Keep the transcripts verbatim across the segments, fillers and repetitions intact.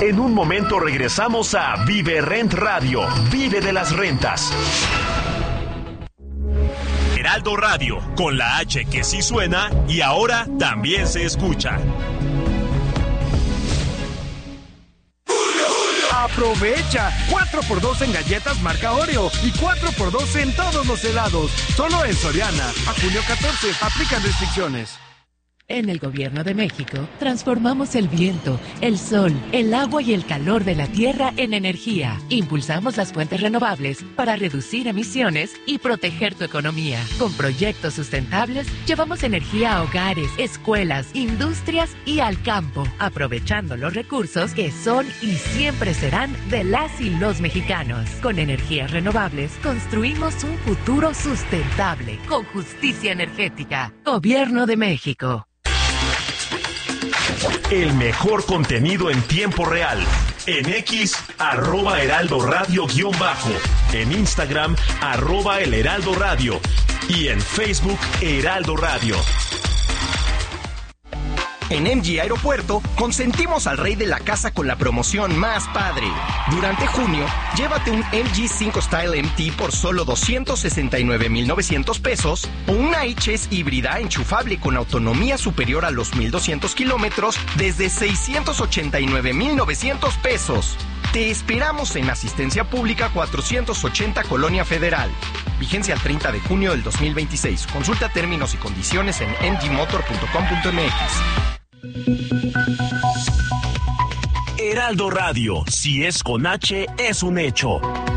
En un momento regresamos a Vive Rent Radio. Vive de las rentas. Heraldo Radio, con la H que sí suena y ahora también se escucha. Aprovecha cuatro por dos en galletas marca Oreo y cuatro por dos en todos los helados. Solo en Soriana. A junio catorce. Aplican restricciones. En el Gobierno de México, transformamos el viento, el sol, el agua y el calor de la tierra en energía. Impulsamos las fuentes renovables para reducir emisiones y proteger tu economía. Con proyectos sustentables, llevamos energía a hogares, escuelas, industrias y al campo, aprovechando los recursos que son y siempre serán de las y los mexicanos. Con energías renovables, construimos un futuro sustentable, con justicia energética. Gobierno de México. El mejor contenido en tiempo real. En X, arroba Heraldo Radio guión bajo. En Instagram, arroba El Heraldo Radio. Y en Facebook, Heraldo Radio. En M G Aeropuerto, consentimos al rey de la casa con la promoción más padre. Durante junio, llévate un M G cinco Style M T por solo doscientos sesenta y nueve mil novecientos pesos o una H S híbrida enchufable con autonomía superior a los mil doscientos kilómetros desde seiscientos ochenta y nueve mil novecientos pesos. Te esperamos en Asistencia Pública cuatrocientos ochenta Colonia Federal. Vigencia al treinta de junio del dos mil veintiséis. Consulta términos y condiciones en m g motor punto com punto m x. Heraldo Radio, si es con H, es un hecho.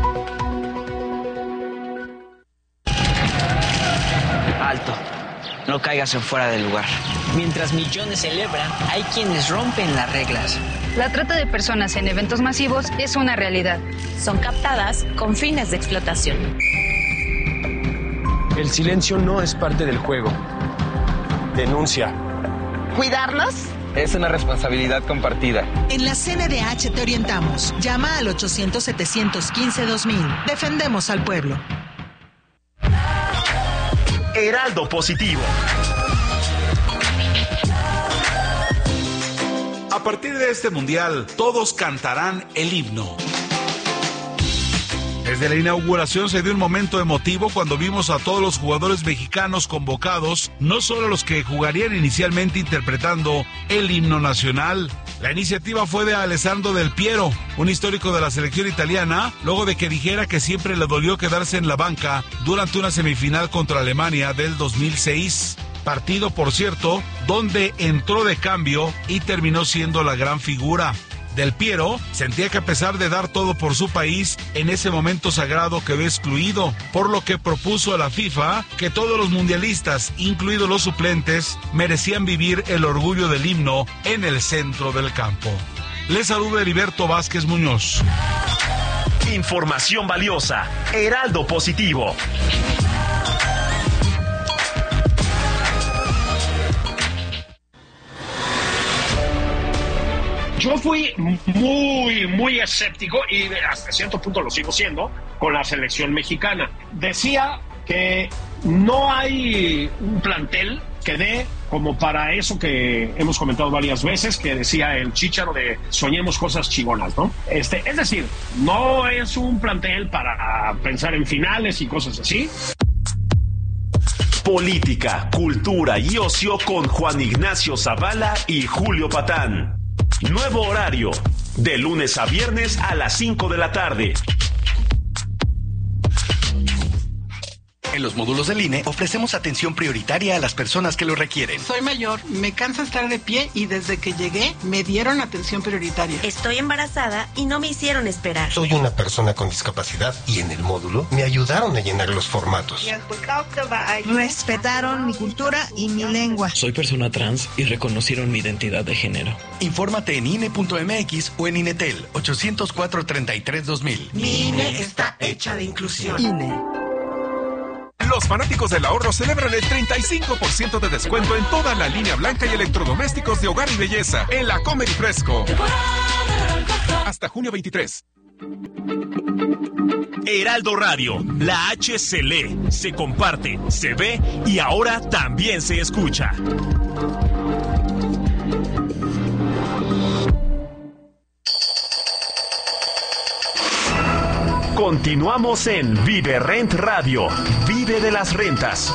Alto, no caigas en fuera del lugar. Mientras millones celebran, hay quienes rompen las reglas. La trata de personas en eventos masivos es una realidad. Son captadas con fines de explotación. El silencio no es parte del juego. Denuncia. ¿Cuidarnos? Es una responsabilidad compartida. En la C N D H te orientamos. Llama al ochocientos, setecientos quince, dos mil. Defendemos al pueblo. Heraldo Positivo. A partir de este mundial, todos cantarán el himno. Desde la inauguración se dio un momento emotivo cuando vimos a todos los jugadores mexicanos convocados, no solo los que jugarían inicialmente interpretando el himno nacional. La iniciativa fue de Alessandro Del Piero, un histórico de la selección italiana, luego de que dijera que siempre le dolió quedarse en la banca durante una semifinal contra Alemania del dos mil seis. Partido, por cierto, donde entró de cambio y terminó siendo la gran figura. Del Piero sentía que a pesar de dar todo por su país, en ese momento sagrado quedó excluido, por lo que propuso a la FIFA que todos los mundialistas, incluidos los suplentes, merecían vivir el orgullo del himno en el centro del campo. Les saluda Heriberto Vázquez Muñoz. Información valiosa. Heraldo Positivo. Yo fui muy, muy escéptico y hasta cierto punto lo sigo siendo con la selección mexicana. Decía que no hay un plantel que dé como para eso que hemos comentado varias veces, que decía el Chícharo de soñemos cosas chingonas, ¿no? Este, es decir, no es un plantel para pensar en finales y cosas así. Política, cultura y ocio con Juan Ignacio Zavala y Julio Patán. Nuevo horario, de lunes a viernes a las cinco de la tarde. En los módulos del I N E ofrecemos atención prioritaria a las personas que lo requieren. Soy mayor, me cansa estar de pie y desde que llegué me dieron atención prioritaria. Estoy embarazada y no me hicieron esperar. Soy una persona con discapacidad y en el módulo me ayudaron a llenar los formatos. Respetaron mi cultura y mi lengua. Soy persona trans y reconocieron mi identidad de género. Infórmate en I N E punto M X o en INETEL ochocientos cuatro, treinta y tres, dos mil. Mi I N E está hecha de inclusión. I N E. Los fanáticos del ahorro celebran el treinta y cinco por ciento de descuento en toda la línea blanca y electrodomésticos de hogar y belleza en la Comer y Fresco. Hasta junio veintitrés. Heraldo Radio, la H se lee, se comparte, se ve y ahora también se escucha. Continuamos en Vive Rent Radio. Vive de las rentas.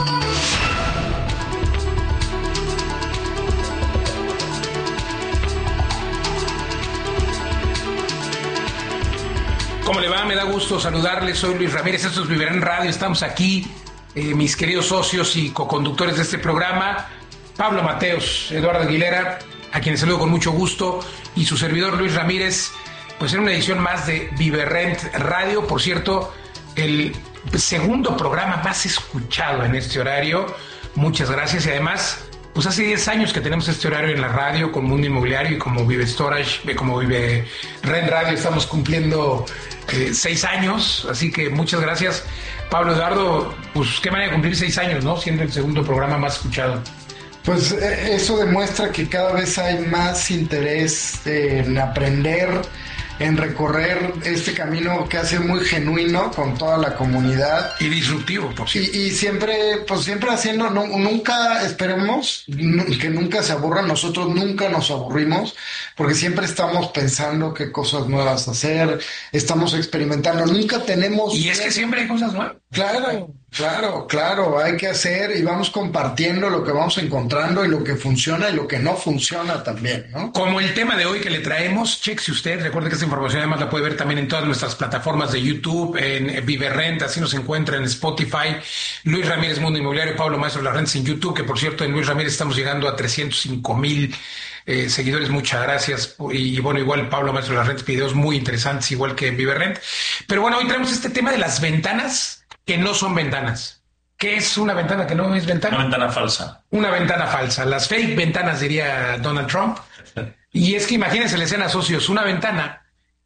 ¿Cómo le va? Me da gusto saludarles. Soy Luis Ramírez. Esto es Vive Rent Radio. Estamos aquí, eh, mis queridos socios y coconductores de este programa, Pablo Mateos, Eduardo Aguilera, a quienes saludo con mucho gusto, y su servidor Luis Ramírez, pues en una edición más de Vive Rent Radio. Por cierto, el segundo programa más escuchado en este horario. Muchas gracias. Y además, pues hace diez años que tenemos este horario en la radio con Mundo Inmobiliario y como Vive Storage, como Vive Rent Radio. Estamos cumpliendo eh, seis años, así que muchas gracias. Pablo, Eduardo, pues qué manera de cumplir seis años, ¿no? Siendo el segundo programa más escuchado. Pues eh, eso demuestra que cada vez hay más interés eh, en aprender, en recorrer este camino que hace muy genuino con toda la comunidad. Y disruptivo, por cierto. Y, y siempre, pues siempre haciendo, no, nunca, esperemos que nunca se aburran. Nosotros nunca nos aburrimos, porque siempre estamos pensando qué cosas nuevas hacer, estamos experimentando, nunca tenemos... Y es que siempre hay cosas nuevas. Claro, claro, claro, hay que hacer y vamos compartiendo lo que vamos encontrando y lo que funciona y lo que no funciona también, ¿no? Como el tema de hoy que le traemos, cheque usted, recuerde que esta información además la puede ver también en todas nuestras plataformas de YouTube, en Vive Rent, así nos encuentra en Spotify, Luis Ramírez Mundo Inmobiliario, Pablo Maestro Las Rentas en YouTube, que por cierto en Luis Ramírez estamos llegando a trescientos cinco mil eh, seguidores, muchas gracias. Y, y bueno, igual Pablo Maestro Las Rentas, videos muy interesantes, igual que en Vive Rent. Pero bueno, hoy traemos este tema de las ventanas que no son ventanas. ¿Qué es una ventana que no es ventana? Una ventana falsa. Una ventana falsa. Las fake ventanas, diría Donald Trump. Y es que imagínense la escena, socios, una ventana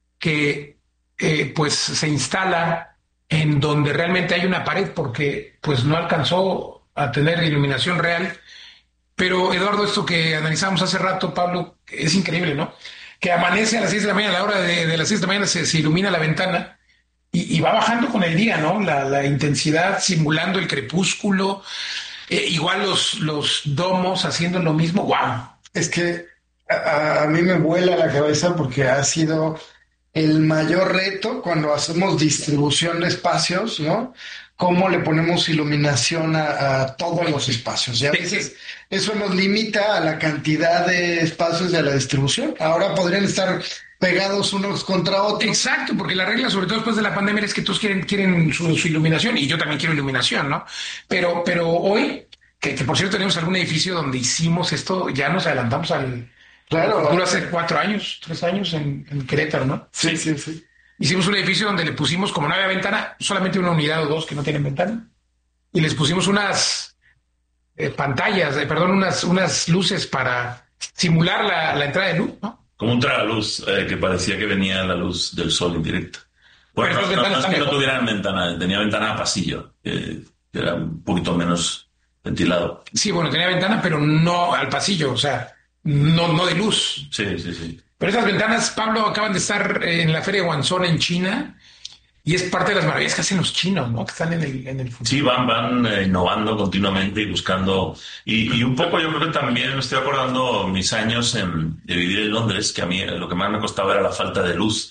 que eh, pues se instala en donde realmente hay una pared porque pues no alcanzó a tener iluminación real. Pero Eduardo, esto que analizamos hace rato, Pablo, es increíble, ¿no? Que amanece a las seis de la mañana, a la hora de, de las seis de la mañana se, se ilumina la ventana. Y, y va bajando con el día, ¿no? La, la intensidad simulando el crepúsculo. Eh, igual los, los domos haciendo lo mismo. ¡Wow! Es que a, a mí me vuela la cabeza porque ha sido el mayor reto cuando hacemos distribución de espacios, ¿no? Cómo le ponemos iluminación a, a todos los espacios. Y a veces eso nos limita a la cantidad de espacios de la distribución. Ahora podrían estar pegados unos contra otros. Exacto, porque la regla, sobre todo después de la pandemia, es que todos quieren, quieren su, su iluminación, y yo también quiero iluminación, ¿no? Pero, pero hoy, que, que por cierto tenemos algún edificio donde hicimos esto, ya nos adelantamos al... Claro. Duró hace cuatro años, tres años en, en Querétaro, ¿no? Sí, sí, sí. Hicimos un edificio donde le pusimos, como no había ventana, solamente una unidad o dos que no tienen ventana, y les pusimos unas eh, pantallas, eh, perdón, unas, unas luces para simular la, la entrada de luz, ¿no? Como un tragaluz eh, que parecía que venía la luz del sol indirecta. Bueno, no, no, no es que no tuvieran ventana, tenía ventana a pasillo, eh, que era un poquito menos ventilado. Sí, bueno, tenía ventana, pero no al pasillo, o sea, no, no de luz. Sí, sí, sí. Pero esas ventanas, Pablo, acaban de estar en la Feria de Guangzhou en China, y es parte de las maravillas que hacen los chinos, ¿no? Que están en el, en el futuro. Sí, van, van eh, innovando continuamente y buscando. Y, y un poco yo creo que también me estoy acordando mis años en, de vivir en Londres, que a mí lo que más me costaba era la falta de luz.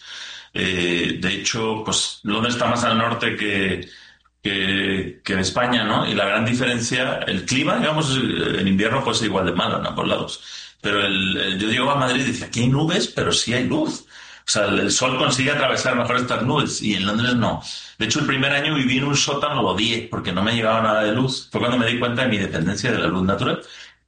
Eh, de hecho, pues Londres está más al norte que, que, que en España, ¿no? Y la gran diferencia, el clima, digamos, en invierno puede ser igual de malo en ambos lados. Pero el, el, yo llego a Madrid y dice, aquí hay nubes, pero sí hay luz. O sea, el, el sol consigue atravesar mejor estas nubes y en Londres no. De hecho, el primer año viví en un sótano, lo odié, porque no me llegaba nada de luz. Fue cuando me di cuenta de mi dependencia de la luz natural.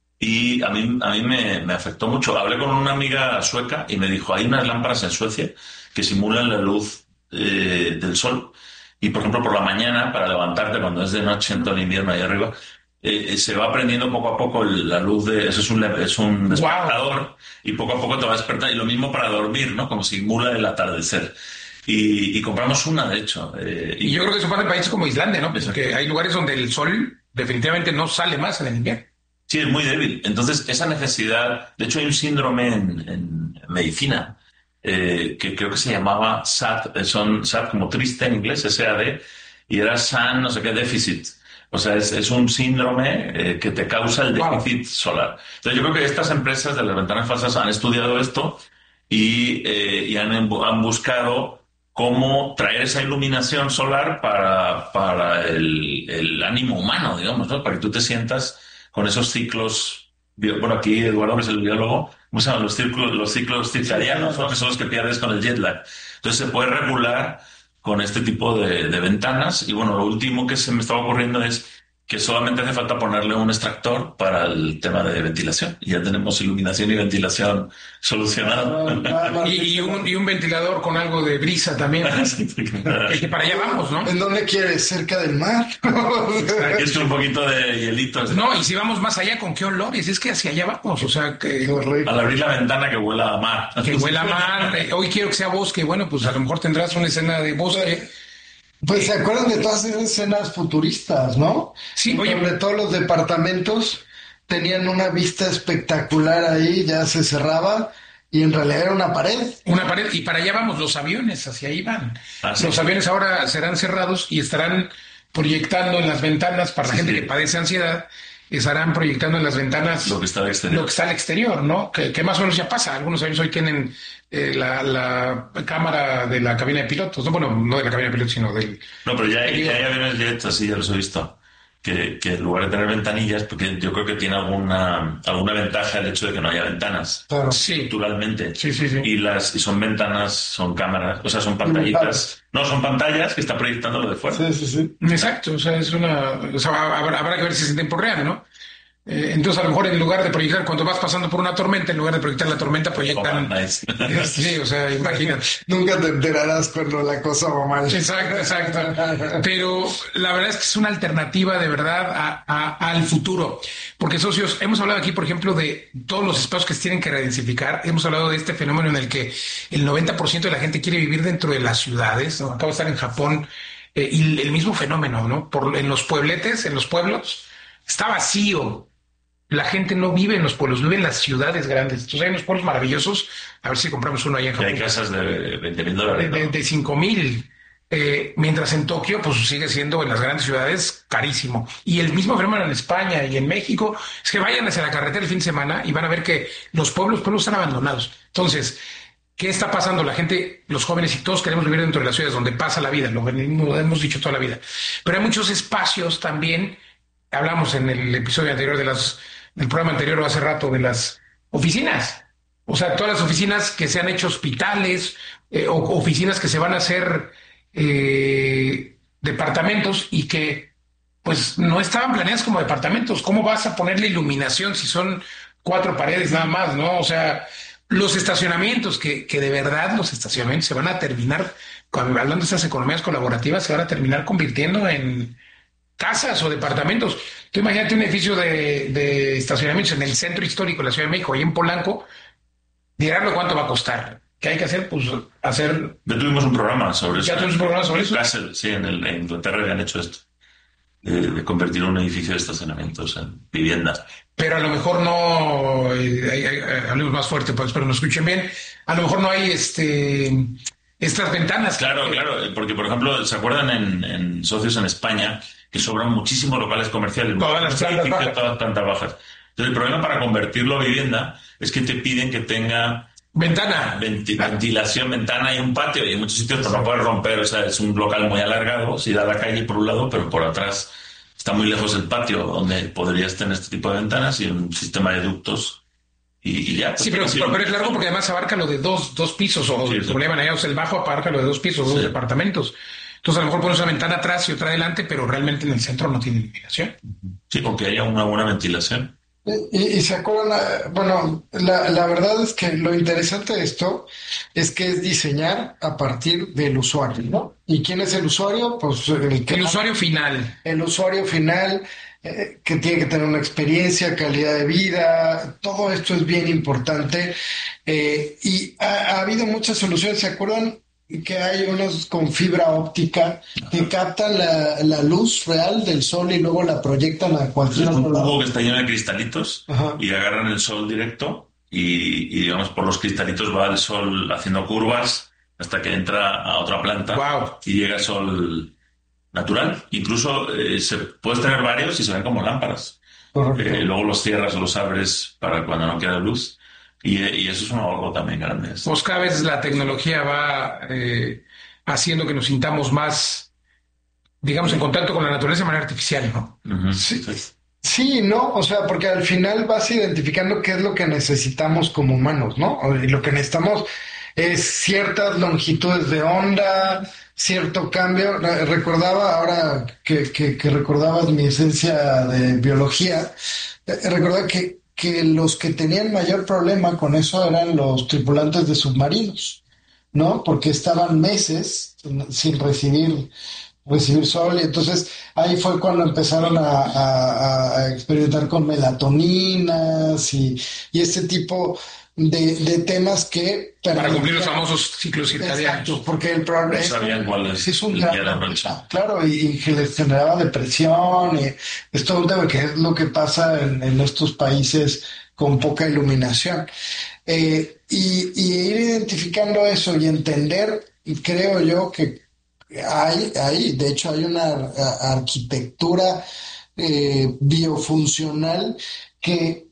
Y a mí, a mí me, me afectó mucho. Hablé con una amiga sueca y me dijo, hay unas lámparas en Suecia que simulan la luz eh, del sol. Y, por ejemplo, por la mañana, para levantarte cuando es de noche en todo el invierno ahí arriba, Eh, se va prendiendo poco a poco la luz de... Eso es un, es un despertador. Wow. Y poco a poco te va a despertar. Y lo mismo para dormir, ¿no? Como simula el atardecer. Y, y compramos una, de hecho. Eh, y, y yo creo que eso pasa en países como Islandia, ¿no? Porque hay lugares donde el sol definitivamente no sale más en el invierno. Sí, es muy débil. Entonces, esa necesidad... De hecho, hay un síndrome en, en medicina eh, que creo que se llamaba S A D. Son S A D como triste en inglés, S A D. Y era S A N, no sé qué, déficit. O sea, es, es un síndrome eh, que te causa el déficit wow. solar. Entonces yo creo que estas empresas de las ventanas falsas han estudiado esto y, eh, y han, han buscado cómo traer esa iluminación solar para, para el, el ánimo humano, digamos, ¿no? Para que tú te sientas con esos ciclos. Bueno, aquí Eduardo, que es el biólogo, ¿cómo se llaman? Los ciclos, los ciclos circadianos, ¿no? Que son los que pierdes con el jet lag. Entonces se puede regular con este tipo de, de ventanas. Y bueno, lo último que se me estaba ocurriendo es que solamente hace falta ponerle un extractor para el tema de ventilación. Y ya tenemos iluminación y ventilación solucionado. y, y, un, y un ventilador con algo de brisa también. Es que para allá vamos, ¿no? ¿En dónde quieres? ¿Cerca del mar? Aquí es un poquito de hielitos. No, y si vamos más allá, ¿con qué olores? Es que hacia allá vamos, o sea, que... Al abrir la ventana que huela a mar. Que huela a mar. Hoy quiero que sea bosque. Bueno, pues a lo mejor tendrás una escena de bosque... Pues se acuerdan de todas esas escenas futuristas, ¿no? Sí, oye. Donde todos los departamentos tenían una vista espectacular ahí, ya se cerraba y en realidad era una pared. Una pared, y para allá vamos, los aviones, hacia ahí van. Ah, sí. Los aviones ahora serán cerrados y estarán proyectando en las ventanas, para la sí, gente sí. que padece ansiedad, estarán proyectando en las ventanas lo que está al exterior, lo que está al exterior, ¿no? Que, que más o menos ya pasa. Algunos aviones hoy tienen eh, la, la cámara de la cabina de pilotos, no, bueno, no de la cabina de pilotos, sino del... No, pero ya hay, ya hay aviones jets, así ya los he visto, que, que en lugar de tener ventanillas, porque yo creo que tiene alguna alguna ventaja el hecho de que no haya ventanas, claro. Sí. Naturalmente. Sí, sí, sí. Y las y son ventanas, son cámaras, o sea, son pantallitas. No, son pantallas que están proyectando lo de fuera. Sí, sí, sí. Exacto, o sea, es una... O sea, habrá, habrá que ver si es en tiempo real, ¿no? Eh, entonces, a lo mejor en lugar de proyectar, cuando vas pasando por una tormenta, en lugar de proyectar la tormenta, proyectan... Oh, nice. Sí, o sea, imagínate. Nunca te enterarás cuando la cosa va mal. Exacto, exacto. Pero la verdad es que es una alternativa de verdad a, a, al futuro. Porque, socios, hemos hablado aquí, por ejemplo, de todos los espacios que se tienen que redensificar. Hemos hablado de este fenómeno en el que el noventa por ciento de la gente quiere vivir dentro de las ciudades, ¿no? Acabo de estar en Japón eh, y el mismo fenómeno, ¿no? Por, en los puebletes, en los pueblos, está vacío. La gente no vive en los pueblos, vive en las ciudades grandes. Entonces hay unos pueblos maravillosos. A ver si compramos uno ahí en Japón. Y hay casas de veinte mil dólares. De, de, de cinco mil. Eh, mientras en Tokio, pues sigue siendo en las grandes ciudades carísimo. Y el mismo fenómeno en España y en México es que vayan hacia la carretera el fin de semana y van a ver que los pueblos, pueblos están abandonados. Entonces, ¿qué está pasando? La gente, los jóvenes y todos queremos vivir dentro de las ciudades donde pasa la vida. Lo hemos dicho toda la vida. Pero hay muchos espacios también. Hablamos en el episodio anterior de las el programa anterior o hace rato de las oficinas. O sea, todas las oficinas que se han hecho hospitales eh, o oficinas que se van a hacer eh, departamentos y que pues no estaban planeadas como departamentos. ¿Cómo vas a ponerle iluminación si son cuatro paredes nada más, no? O sea, los estacionamientos, que, que de verdad los estacionamientos se van a terminar, hablando de estas economías colaborativas, se van a terminar convirtiendo en casas o departamentos. Tú imagínate un edificio de, de estacionamientos en el centro histórico de la Ciudad de México, ahí en Polanco, dirán cuánto va a costar. ¿Qué hay que hacer? Pues hacer... Ya tuvimos un programa sobre eso. Ya tuvimos un programa sobre eso. Castle, sí, en, el, en Inglaterra habían hecho esto, de, de convertir un edificio de estacionamientos en vivienda. Pero a lo mejor no, eh, hay, hay, hablemos más fuerte, pues, pero nos escuchen bien, a lo mejor no hay este... estas ventanas. Claro, que... claro, porque por ejemplo, ¿se acuerdan en, en Socios en España que sobran muchísimos locales comerciales? Todas las plantas bajas. Todas las plantas bajas. Entonces el problema para convertirlo a vivienda es que te piden que tenga ventana, venti- ventilación, ventana y un patio, y en muchos sitios pues, no puedes romper, o sea, es un local muy alargado, si da la calle por un lado, pero por atrás está muy lejos el patio donde podrías tener este tipo de ventanas y un sistema de ductos. Y, y ya, pues, sí, pero, pero, pero es largo porque además abarca lo de dos, dos pisos, o sí, como le llaman allá, o sea, el bajo abarca lo de dos pisos, dos sí. departamentos. Entonces a lo mejor pones una ventana atrás y otra adelante, pero realmente en el centro no tiene iluminación. Sí, porque haya una buena ventilación. Y, y se acuerdan, bueno, la, la verdad es que lo interesante de esto es que es diseñar a partir del usuario, ¿no? ¿Y quién es el usuario? Pues el, que, el usuario final. El usuario final, eh, que tiene que tener una experiencia, calidad de vida, todo esto es bien importante. Eh, y ha, ha habido muchas soluciones, ¿se acuerdan? Que hay unos con fibra óptica que captan la, la luz real del sol y luego la proyectan a cualquier otro lado. Un tubo que está lleno de cristalitos. Ajá. Y agarran el sol directo y, y digamos por los cristalitos va el sol haciendo curvas hasta que entra a otra planta. Wow. Y llega sol natural. Incluso eh, se, puedes tener varios y se ven como lámparas. Eh, luego los cierras o los abres para cuando no queda luz. Y, y eso es un ahorro también grande. Pues cada vez la tecnología va eh, haciendo que nos sintamos más, digamos, en contacto con la naturaleza de manera artificial, ¿no? Uh-huh. Sí. Sí, no, o sea, porque al final vas identificando qué es lo que necesitamos como humanos, ¿no? Y lo que necesitamos es ciertas longitudes de onda, cierto cambio. Recordaba, ahora que, que, que recordabas mi esencia de biología, recordaba que, que los que tenían mayor problema con eso eran los tripulantes de submarinos, ¿no? Porque estaban meses sin recibir recibir sol, y entonces ahí fue cuando empezaron a, a, a experimentar con melatoninas y, y este tipo de, de temas que para cumplir los famosos ciclos circadianos. Exacto, porque el problema no sabían cuál es, es un gran problema, claro, y, y que les generaba depresión, y es todo un tema que es lo que pasa en, en estos países con poca iluminación. Eh, y, y ir identificando eso y entender, y creo yo que Hay, hay, de hecho hay una a, arquitectura eh, biofuncional que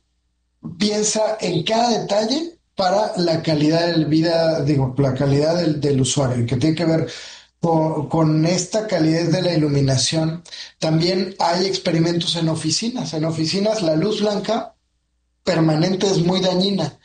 piensa en cada detalle para la calidad de vida, digo, la calidad del, del usuario, que tiene que ver con, con esta calidad de la iluminación. También hay experimentos en oficinas. En oficinas la luz blanca permanente es muy dañina.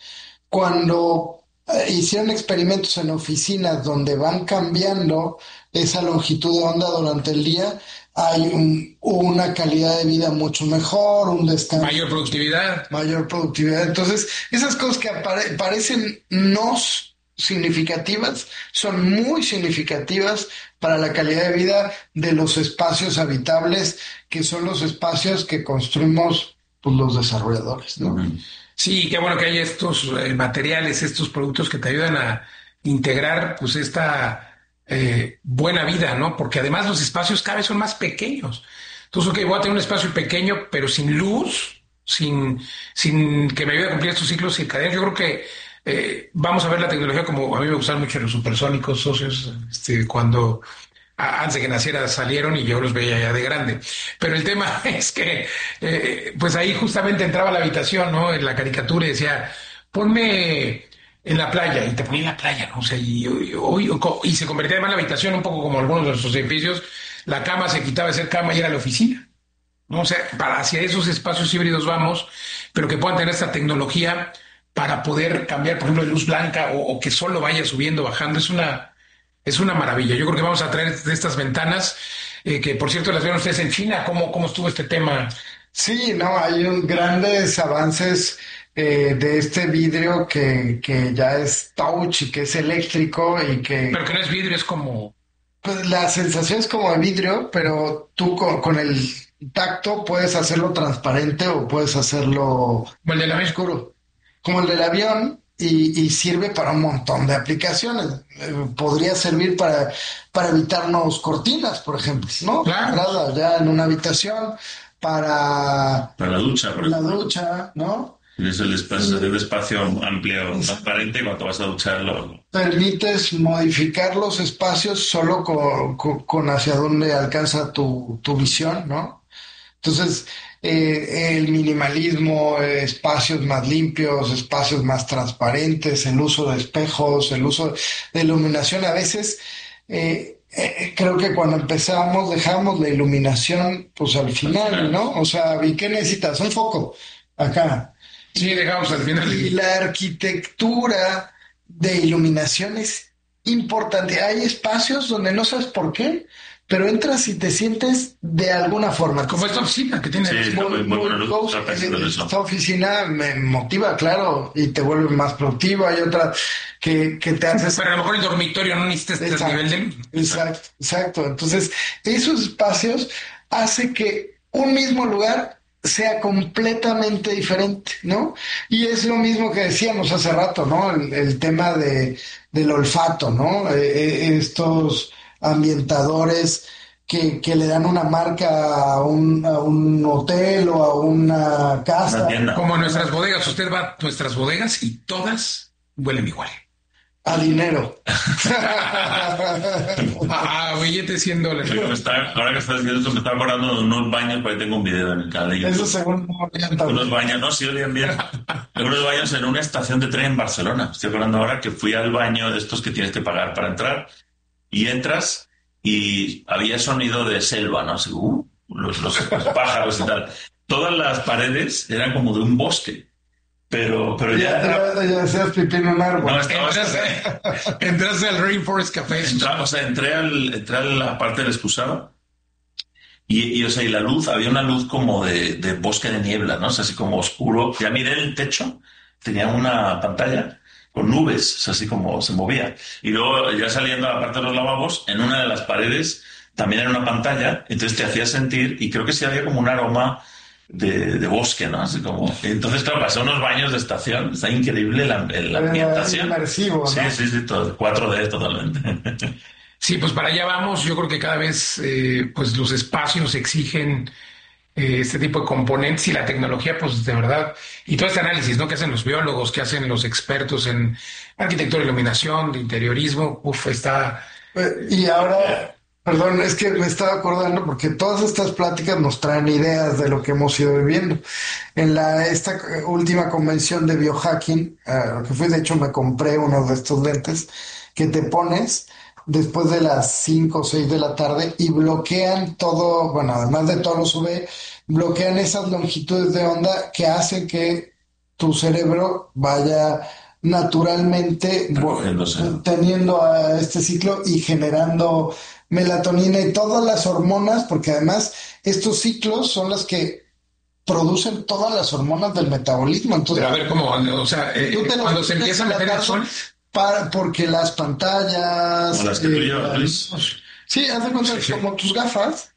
Cuando hicieron experimentos en oficinas donde van cambiando esa longitud de onda durante el día, hay un, una calidad de vida mucho mejor, un descanso. Mayor productividad. Mayor productividad. Entonces, esas cosas que apare- parecen no significativas, son muy significativas para la calidad de vida de los espacios habitables, que son los espacios que construimos pues, los desarrolladores, ¿no? Uh-huh. Sí, qué bueno que hay estos eh, materiales, estos productos que te ayudan a integrar pues esta eh, buena vida, ¿no? Porque además los espacios cada vez son más pequeños. Entonces, ok, voy a tener un espacio pequeño, pero sin luz, sin, sin que me ayude a cumplir estos ciclos circadianos. Yo creo que eh, vamos a ver la tecnología como a mí me gustan mucho los supersónicos, socios, este, cuando antes de que naciera salieron y yo los veía ya de grande. Pero el tema es que, eh, pues ahí justamente entraba a la habitación, ¿no? En la caricatura y decía, ponme en la playa, y te ponía en la playa, ¿no? O sea, y, y, y, y se convertía además en la habitación un poco como algunos de nuestros edificios, la cama se quitaba de ser cama y era la oficina, ¿no? O sea, para hacia esos espacios híbridos vamos, pero que puedan tener esta tecnología para poder cambiar, por ejemplo, de luz blanca o, o que solo vaya subiendo, bajando. Es una... Es una maravilla. Yo creo que vamos a traer de estas ventanas, eh, que por cierto las vieron ustedes en China. ¿Cómo, cómo estuvo este tema? Sí, no, hay un, grandes avances eh, de este vidrio que, que ya es touch y que es eléctrico y que... Pero que no es vidrio, es como... Pues la sensación es como de vidrio, pero tú con, con el tacto puedes hacerlo transparente o puedes hacerlo... Como el del avión. Oscuro. Como el del avión. Y, y sirve para un montón de aplicaciones. Eh, podría servir para, para evitarnos cortinas, por ejemplo, ¿no? Claro. Ya en una habitación, para... Para la ducha, por La ducha, ¿no? Es el espacio, el espacio amplio, transparente, cuando vas a ducharlo. Permites modificar los espacios solo con, con, con hacia dónde alcanza tu, tu visión, ¿no? Entonces... Eh, el minimalismo, eh, espacios más limpios, espacios más transparentes, el uso de espejos, el uso de iluminación. A veces eh, eh, creo que cuando empezamos dejamos la iluminación pues al final, ¿no? O sea, ¿y qué necesitas? Un foco acá. Sí, dejamos al final. Y la arquitectura de iluminación es importante. Hay espacios donde no sabes por qué, pero entras y te sientes de alguna forma. Como esta oficina que tiene. Sí, muy, muy, muy buena luz. Esta oficina me motiva, claro, y te vuelve más productivo. Hay otras que, que te haces... Pero a lo mejor el dormitorio no necesitas este nivel de luz. Exacto, exacto. Entonces, esos espacios hace que un mismo lugar sea completamente diferente, ¿no? Y es lo mismo que decíamos hace rato, ¿no? El, el tema de, del olfato, ¿no? Eh, estos... ambientadores que, que le dan una marca a un, a un hotel o a una casa. Una Como nuestras bodegas. Usted va a nuestras bodegas y todas huelen igual. A dinero. Ah, billete cien dólares. Está, ahora que estás diciendo esto, me estaba acordando de unos baños, porque tengo un video en el canal de YouTube. Eso según unos baños, no, sí olían bien. Unos baños en una estación de tren en Barcelona. Estoy acordando ahora que fui al baño de estos que tienes que pagar para entrar. y entras y había sonido de selva, ¿no? Así, uh, los, los, los pájaros y tal. Todas las paredes eran como de un bosque. Pero, pero ya... Ya, ya, ya seas pipí en un árbol. No, estaba... entraste, entraste al Rainforest Café. Entra, o sea, entré, al, entré a la parte del excusado y, y, o sea, y la luz, había una luz como de, de bosque de niebla, ¿no? O sea, así como oscuro. Ya miré el techo, tenía una pantalla con nubes, o sea, así como se movía. Y luego, ya saliendo a la parte de los lavabos, en una de las paredes también era una pantalla, entonces te hacía sentir, y creo que sí había como un aroma de, de bosque, ¿no? Así como... Entonces, claro, pasé unos baños de estación, está increíble la, la ambientación. Inmersivo, ¿no? Sí, sí, sí, todo, cuatro D totalmente. Sí, pues para allá vamos. Yo creo que cada vez eh, pues los espacios exigen eh, este tipo de componentes y la tecnología, pues de verdad, y todo este análisis, ¿no? Que hacen los biólogos, que hacen los expertos en arquitectura, iluminación, de interiorismo, uf, está... Y ahora... Perdón, es que me estaba acordando porque todas estas pláticas nos traen ideas de lo que hemos ido viviendo. En la esta última convención de biohacking, uh, que fui, de hecho me compré uno de estos lentes que te pones después de las cinco o seis de la tarde y bloquean todo, bueno, además de todos los U V, bloquean esas longitudes de onda que hacen que tu cerebro vaya naturalmente teniendo a este ciclo y generando melatonina y todas las hormonas, porque además estos ciclos son las que producen todas las hormonas del metabolismo. Entonces, pero a ver cómo, o sea, eh, cuando se empieza a meter el sol, para, porque las pantallas, o las que eh, llevas, sí, haz de cuenta, sí, sí, como tus gafas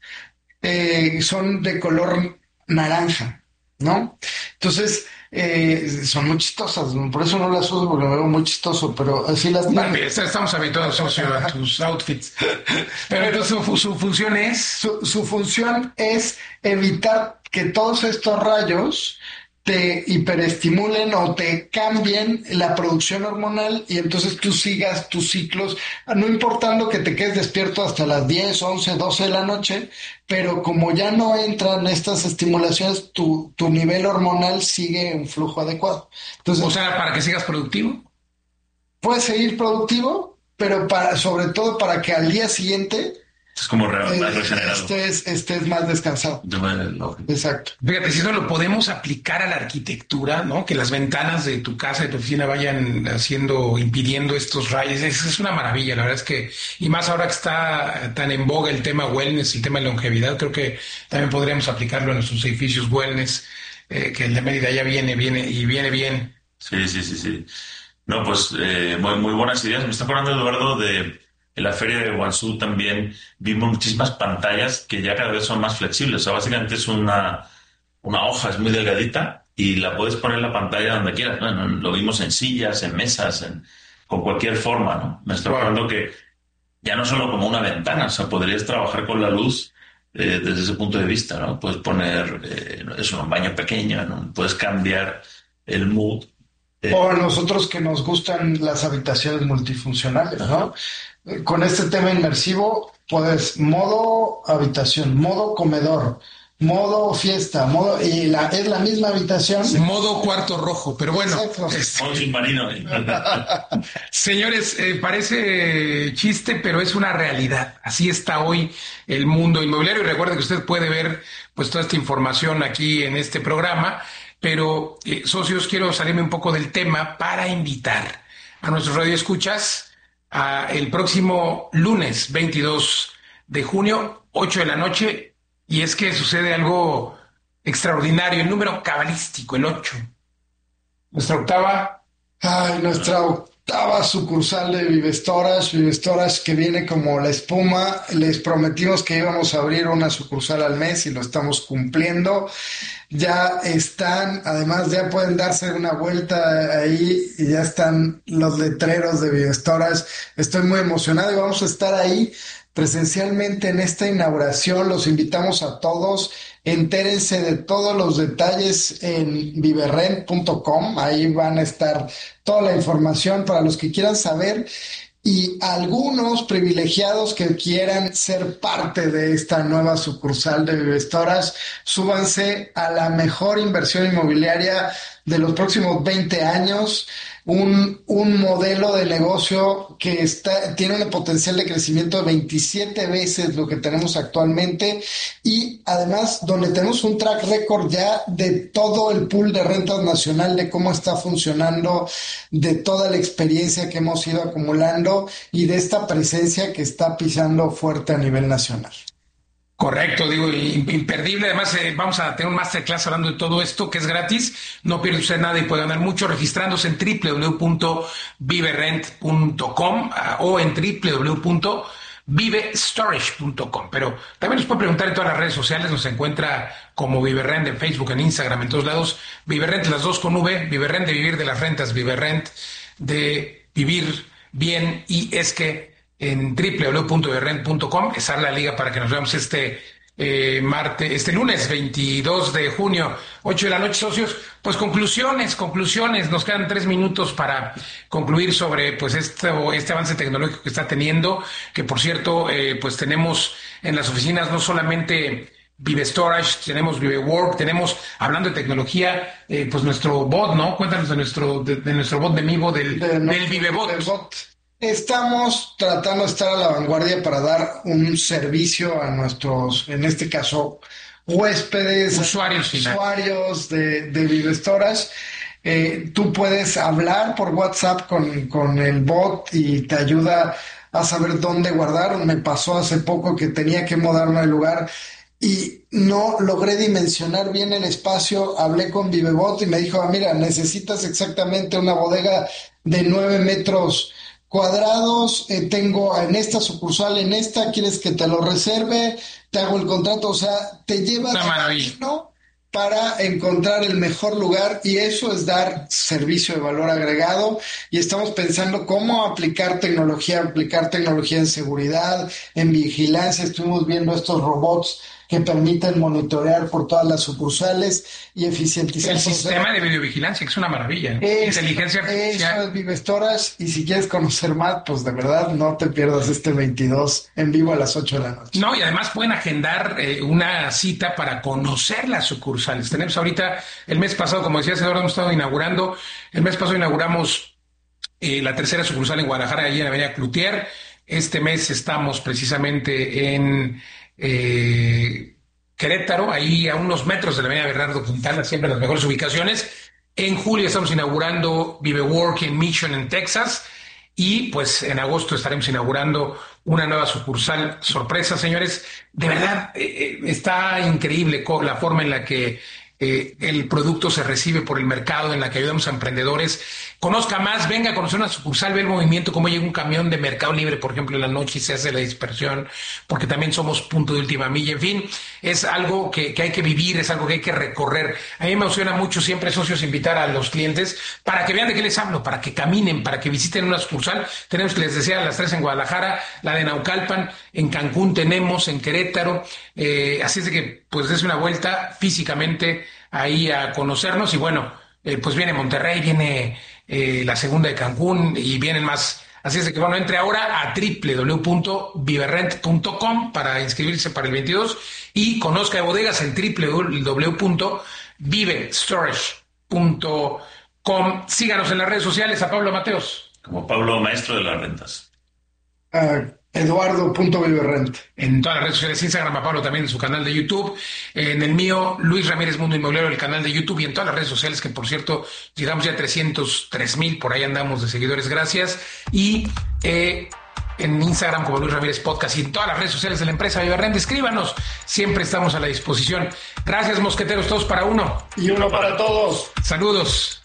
eh, son de color naranja, ¿no? Entonces Eh, son muy chistosas, por eso no las uso porque me veo muy chistoso, pero así las vale, estamos habituados a tus outfits. Pero entonces su, su función es su, su función es evitar que todos estos rayos te hiperestimulen o te cambien la producción hormonal y entonces tú sigas tus ciclos, no importando que te quedes despierto hasta las diez, once, doce de la noche, pero como ya no entran estas estimulaciones, tu, tu nivel hormonal sigue un flujo adecuado. Entonces, o sea, para que sigas productivo. Puedes seguir productivo, pero para, sobre todo para que al día siguiente es como re- más regenerado. Estés, estés más descansado. Exacto. Fíjate, si no lo podemos aplicar a la arquitectura, ¿no? Que las ventanas de tu casa, de tu oficina vayan haciendo, impidiendo estos rayos. Es, es una maravilla, la verdad es que, y más ahora que está tan en boga el tema wellness, el tema de longevidad, creo que también podríamos aplicarlo en nuestros edificios wellness, eh, que el de Mérida ya viene, viene y viene bien. Sí, sí, sí, sí. No, pues eh, muy, muy buenas ideas. Me está acordando, Eduardo, de en la feria de Guangzhou también vimos muchísimas pantallas que ya cada vez son más flexibles. O sea, básicamente es una, una hoja, es muy delgadita y la puedes poner en la pantalla donde quieras. Bueno, lo vimos en sillas, en mesas, en, con cualquier forma, ¿no? Me está acordando que ya no solo como una ventana, o sea, podrías trabajar con la luz eh, desde ese punto de vista, ¿no? Puedes poner, eh, eso, un baño pequeño, ¿no? Puedes cambiar el mood. Eh. O a nosotros que nos gustan las habitaciones multifuncionales, ¿no? Con este tema inmersivo, puedes modo habitación, modo comedor, modo fiesta, modo y la, es la misma habitación. Modo cuarto rojo, pero bueno. Este... Modo submarino. Señores, eh, parece chiste, pero es una realidad. Así está hoy el mundo inmobiliario. Y recuerde que usted puede ver pues toda esta información aquí en este programa. Pero, eh, socios, quiero salirme un poco del tema para invitar a nuestros radioescuchas a el próximo lunes veintidós de junio, ocho de la noche, y es que sucede algo extraordinario, el número cabalístico, el ocho. Nuestra octava... Ay, nuestra octava sucursal de Vivestorage, Vivestorage que viene como la espuma. Les prometimos que íbamos a abrir una sucursal al mes y lo estamos cumpliendo. Ya están, además ya pueden darse una vuelta ahí y ya están los letreros de Vivestorage. Estoy muy emocionado y vamos a estar ahí presencialmente en esta inauguración. Los invitamos a todos. Entérense de todos los detalles en viverrent punto com. Ahí van a estar toda la información para los que quieran saber. Y algunos privilegiados que quieran ser parte de esta nueva sucursal de Vivestorage, súbanse a la mejor inversión inmobiliaria de los próximos veinte años. un, un modelo de negocio que está, tiene un potencial de crecimiento de veintisiete veces lo que tenemos actualmente y además donde tenemos un track record ya de todo el pool de rentas nacional, de cómo está funcionando, de toda la experiencia que hemos ido acumulando y de esta presencia que está pisando fuerte a nivel nacional. Correcto, digo, imperdible. Además, eh, vamos a tener un masterclass hablando de todo esto, que es gratis. No pierde usted nada y puede ganar mucho registrándose en doble u doble u doble u punto vive rent punto com uh, o en doble u doble u doble u punto vive storage punto com. Pero también nos puede preguntar en todas las redes sociales. Nos encuentra como ViveRent en Facebook, en Instagram, en todos lados. ViveRent, las dos con V. ViveRent de vivir de las rentas. ViveRent de vivir bien. Y es que en doble u doble u doble u punto vive rent punto com está la liga para que nos veamos este eh, martes, este lunes veintidós de junio, ocho de la noche, socios. Pues conclusiones, conclusiones, nos quedan tres minutos para concluir sobre pues este, este avance tecnológico que está teniendo, que por cierto, eh, pues tenemos en las oficinas no solamente Vive Storage, tenemos Vive Work, tenemos, hablando de tecnología, eh, pues nuestro bot, ¿no? Cuéntanos de nuestro, de, de nuestro bot de Mivo, del, de no, del Vivebot. Del bot. Estamos tratando de estar a la vanguardia para dar un servicio a nuestros, en este caso, huéspedes, usuarios, usuarios de, de Vive Storage. Eh, tú puedes hablar por WhatsApp con, con el bot y te ayuda a saber dónde guardar. Me pasó hace poco que tenía que mudarme de lugar y no logré dimensionar bien el espacio. Hablé con Vivebot y me dijo, ah, mira, necesitas exactamente una bodega de nueve metros cuadrados, eh, tengo en esta sucursal, en esta, quieres que te lo reserve, te hago el contrato, o sea, te lleva de camino para encontrar el mejor lugar y eso es dar servicio de valor agregado y estamos pensando cómo aplicar tecnología, aplicar tecnología en seguridad, en vigilancia. Estuvimos viendo estos robots que permiten monitorear por todas las sucursales y eficientizar. El sistema de videovigilancia, que es una maravilla, ¿no? Es, Inteligencia artificial. Eso es Vive Storage, y si quieres conocer más, pues de verdad no te pierdas este veintidós en vivo a las ocho de la noche. No, y además pueden agendar eh, una cita para conocer las sucursales. Tenemos ahorita, el mes pasado, como decía Eduardo, hemos estado inaugurando, el mes pasado inauguramos eh, la tercera sucursal en Guadalajara, allí en la avenida Cloutier. Este mes estamos precisamente en Eh, Querétaro, ahí a unos metros de la avenida Bernardo Quintana, siempre en las mejores ubicaciones. En julio estamos inaugurando Vive Work en Mission, en Texas, y pues en agosto estaremos inaugurando una nueva sucursal sorpresa, señores. De verdad, eh, está increíble la forma en la que eh, el producto se recibe por el mercado, en la que ayudamos a emprendedores. Conozca más, venga a conocer una sucursal, ve el movimiento, cómo llega un camión de Mercado Libre, por ejemplo, en la noche y se hace la dispersión, porque también somos punto de última milla. En fin, es algo que, que hay que vivir, es algo que hay que recorrer. A mí me emociona mucho siempre, socios, invitar a los clientes para que vean de qué les hablo, para que caminen, para que visiten una sucursal. Tenemos, que les decía, las tres en Guadalajara, la de Naucalpan, en Cancún tenemos, en Querétaro. Eh, así es de que, pues, des una vuelta físicamente ahí a conocernos. Y bueno, eh, pues viene Monterrey, viene eh, la segunda de Cancún y vienen más. Así es de que, bueno, entre ahora a doble u doble u doble u punto vive rent punto com para inscribirse para el veintidós y conozca de bodegas en doble u doble u doble u punto vive storage punto com. Síganos en las redes sociales. A Pablo Mateos. Como Pablo, maestro de las rentas. Uh, Eduardo punto viverrent. En todas las redes sociales, Instagram, a Pablo también en su canal de YouTube. En el mío, Luis Ramírez Mundo Inmobiliario, el canal de YouTube, y en todas las redes sociales, que por cierto, llegamos ya a trescientos tres mil, por ahí andamos de seguidores, gracias. Y eh, en Instagram como Luis Ramírez Podcast y en todas las redes sociales de la empresa ViveRent, escríbanos, siempre estamos a la disposición. Gracias, mosqueteros, todos para uno. Y uno para todos. Saludos.